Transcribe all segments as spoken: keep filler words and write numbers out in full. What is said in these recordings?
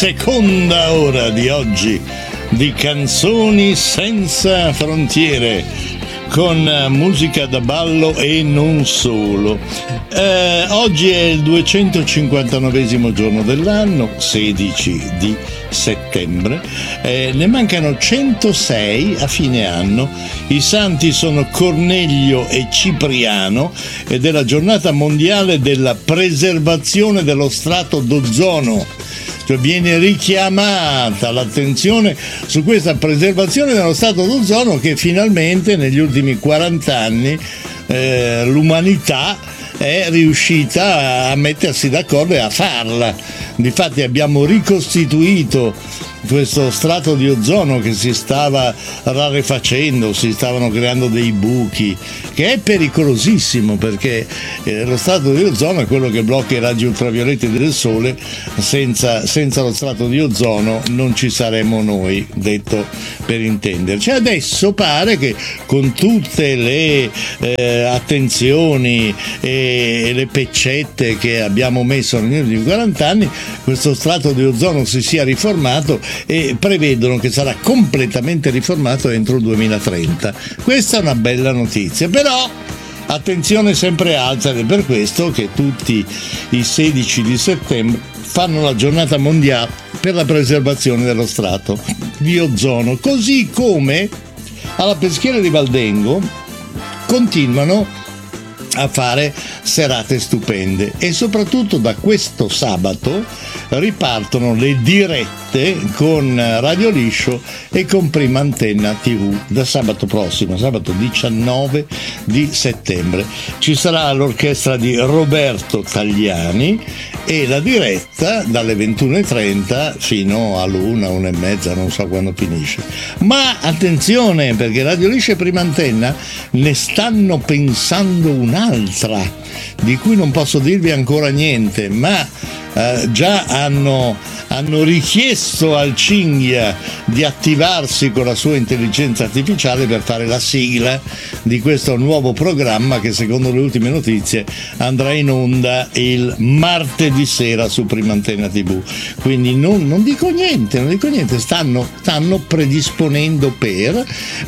seconda ora di oggi di Canzoni Senza Frontiere, con musica da ballo e non solo. Eh, oggi è il duecentocinquantanovesimo giorno dell'anno, sedici di settembre, eh, ne mancano centosei a fine anno. I santi sono Cornelio e Cipriano ed è la giornata mondiale della preservazione dello strato d'ozono. Cioè viene richiamata l'attenzione su questa preservazione dello strato d'ozono che finalmente negli ultimi quaranta anni eh, l'umanità è riuscita a mettersi d'accordo e a farla. Difatti abbiamo ricostituito questo strato di ozono che si stava rarefacendo, si stavano creando dei buchi, che è pericolosissimo perché eh, lo strato di ozono è quello che blocca i raggi ultravioletti del sole. Senza, senza lo strato di ozono non ci saremmo noi, detto per intenderci. Adesso pare che con tutte le eh, attenzioni e, e le peccette che abbiamo messo negli ultimi quaranta anni, questo strato di ozono si sia riformato e prevedono che sarà completamente riformato entro il duemilatrenta. Questa è una bella notizia, però attenzione sempre alta, ed è per questo che tutti i sedici di settembre fanno la giornata mondiale per la preservazione dello strato di ozono, così come alla Peschiera di Valdengo continuano a fare serate stupende e soprattutto da questo sabato ripartono le dirette con Radio Liscio e con Prima Antenna tivù da sabato prossimo, sabato diciannove di settembre. Ci sarà l'orchestra di Roberto Tagliani e la diretta dalle ventuno e trenta fino all'una, una e mezza, non so quando finisce. Ma attenzione, perché Radio Liscio e Prima Antenna ne stanno pensando un'altra di cui non posso dirvi ancora niente, ma eh, già hanno, hanno richiesto al Cinghia di attivarsi con la sua intelligenza artificiale per fare la sigla di questo nuovo programma che secondo le ultime notizie andrà in onda il martedì sera su Prima Antenna tivù. Quindi non, non dico niente, non dico niente, stanno, stanno predisponendo per,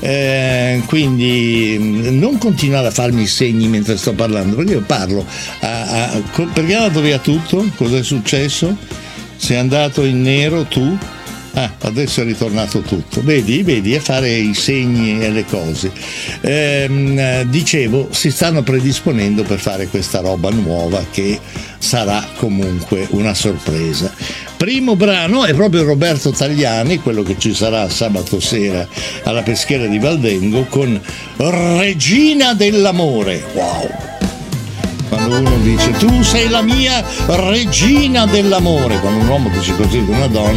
eh, quindi non continuare a farmi segni mentre sto parlando, perché io parlo a, a, perché è andato via tutto? Cos'è successo? Sei andato in nero tu? Ah, adesso è ritornato tutto. Vedi, vedi, a fare i segni e le cose. Ehm, dicevo, si stanno predisponendo per fare questa roba nuova che sarà comunque una sorpresa. Primo brano è proprio Roberto Tagliani, quello che ci sarà sabato sera alla Peschiera di Valdengo, con Regina dell'amore. Wow! Quando uno dice tu sei la mia regina dell'amore, quando un uomo dice così di una donna,